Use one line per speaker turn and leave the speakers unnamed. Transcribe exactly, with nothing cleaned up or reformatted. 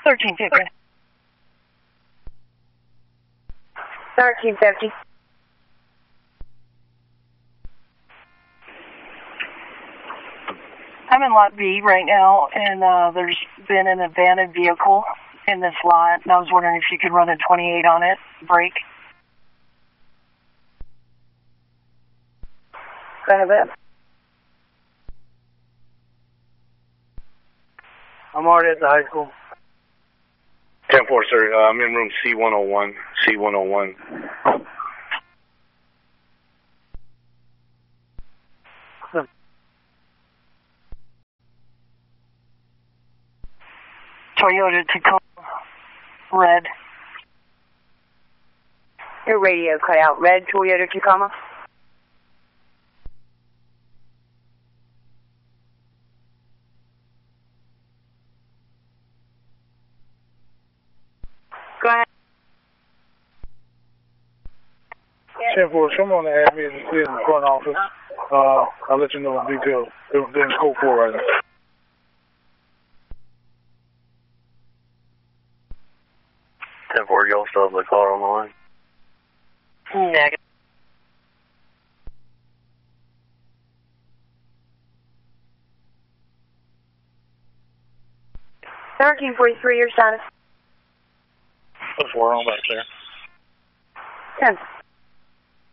thirteen fifty.
thirteen fifty.
I'm in lot B right now, and uh, there's been an abandoned vehicle in this lot, and I was wondering if you could run a twenty-eight on it, brake.
Go ahead.
I'm already at the high school.
ten four, sir. Uh, I'm in room C one oh one. C one oh one.
Toyota Tacoma, red.
Your radio cut out. Red Toyota Tacoma. Go ahead.
ten four, someone to have me in the, in the front office. Uh, I'll let you know in detail. They're, they're in scope four right now.
ten four, y'all still have the car on the line?
Negative.
thirteen forty-three, your status.
What's going on back there?
ten.